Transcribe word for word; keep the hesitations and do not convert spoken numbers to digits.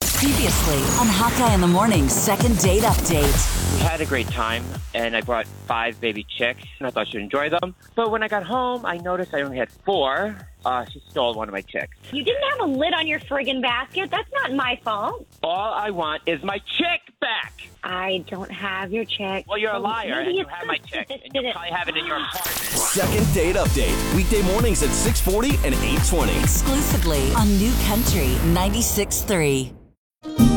Previously on Hawkeye in the Morning second date update. We had a great time, and I brought five baby chicks, and I thought she'd enjoy them. But when I got home, I noticed I only had four. Uh, she stole one of my chicks. You didn't have a lid on your friggin' basket. That's not my fault. All I want is my chick back. I don't have your chick. Well, you're a Oh, liar, maybe and you it's have my good chick, that and you did it. probably have it in your apartment. Second date update. Weekday mornings at six forty and eight twenty. Exclusively on New Country ninety-six point three.